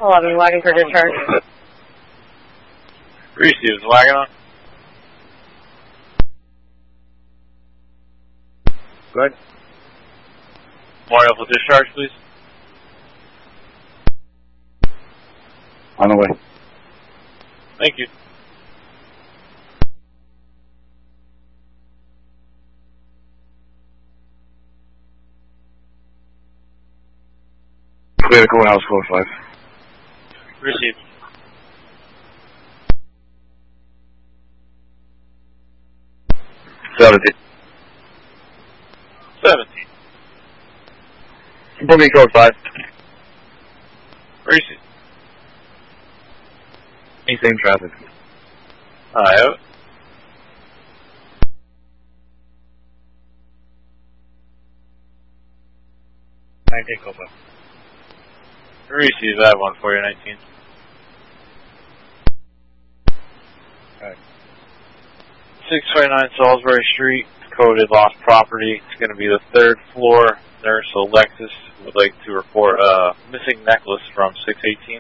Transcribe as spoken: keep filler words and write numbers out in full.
eleven, wagon for discharge. Receives, wagon on. Good. Memorial for discharge, please. On the way. Thank you. Clear to courthouse four five. Receive. Seventeen. Seventeen. Put me code five. Receive. Same traffic. I have it. Nineteen code five. Receive, I have one for you, nineteen. Alright. six twenty-nine Salisbury Street, coded lost property. It's going to be the third floor. Nurse Alexis would like to report a missing necklace from six eighteen.